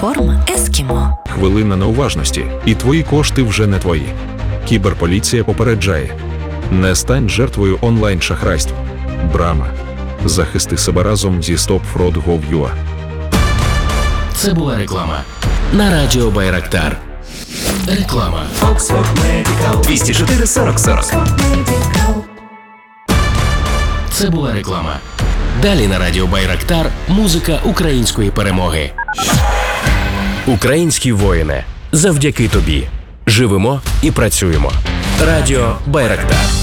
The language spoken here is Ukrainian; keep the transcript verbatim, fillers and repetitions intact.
Форма Ескімо. Хвилина неуважності, і твої кошти вже не твої. Кіберполіція попереджає. Не стань жертвою онлайн-шахрайств. Брама. Захисти себе разом зі стоп фрод точка гов точка ю а. Це була реклама на радіо Байрактар. Реклама. двісті чотири сорок сорок. Це була реклама. Далі на радіо Байрактар музика української перемоги. Українські воїни. Завдяки тобі. Живемо і працюємо. Радіо Байрактар.